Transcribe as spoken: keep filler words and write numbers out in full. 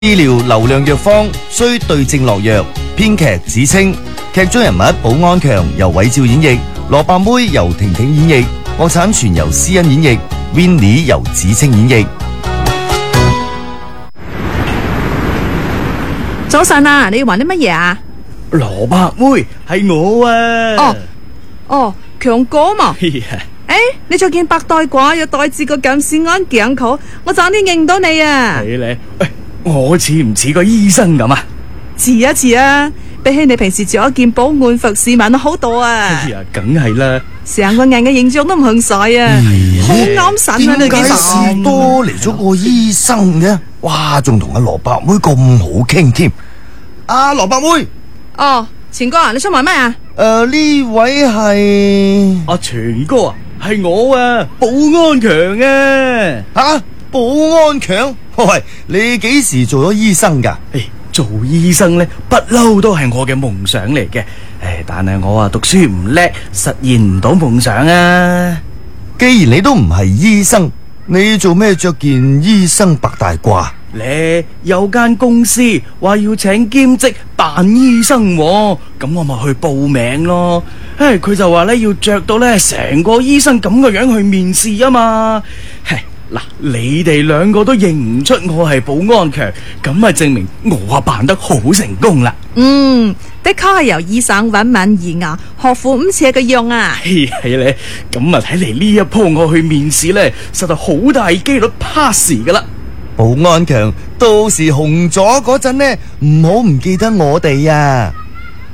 治療流量藥方需對症落藥。編劇子清，劇中人物保安強由韋照演繹，蘿蔔妹由婷婷演繹，國產全由施欣演繹 ，Winnie 由子清演繹。 早晨啊，你要玩啲乜嘢啊？ 蘿蔔妹係我啊！ 哦哦，強哥嘛？誒，你着件白帶褂，又戴住個近視眼鏡口，我差啲認到你啊！ 係咧，喂，我似唔似個醫生咁啊？ 似啊似啊，比起你平時着一件保安服市民好多啊！ 哎呀，梗係啦， 成個人嘅形象都唔向晒啊，好啱神啊！你點解士多嚟咗個醫生嘅？哇，仲同阿蘿蔔妹咁好傾添。阿蘿蔔妹， 哦，錢哥啊，你想買咩啊？ 誒，呢位係阿全哥啊，係我啊，保安強啊！ 吓，保安強？喂，你幾時做咗醫生噶？ 誒，做醫生咧，不嬲都係我嘅夢想嚟嘅。誒，但係我啊讀書唔叻，實現唔到夢想啊。 既然你都唔係醫生，你做咩着件醫生白大褂？ 咧有間公司話要請兼職扮醫生喎，咁我咪去報名咯。唉，佢就話咧要着到咧成個醫生咁嘅樣去面試啊嘛。唉，嗱，你哋兩個都認唔出我係保安強，咁咪證明我啊扮得好成功啦。 嗯，的確係由醫生溫文爾雅，學富五車嘅樣啊。 係係咧，咁啊睇嚟呢一鋪我去面試咧，實在好大機率 pass 噶啦。 保安強，到時紅咗嗰陣呢，唔好唔記得我哋啊！